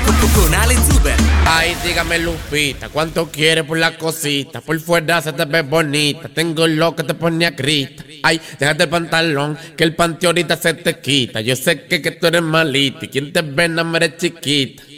Con Alex Uber. Ay, dígame Lupita, ¿cuánto quieres por la cosita? Por fuera se te ve bonita, tengo lo que te pone a grita. Ay, déjate el pantalón, que el panty ahorita se te quita. Yo sé que tú eres malita y quien te ve no me eres chiquita.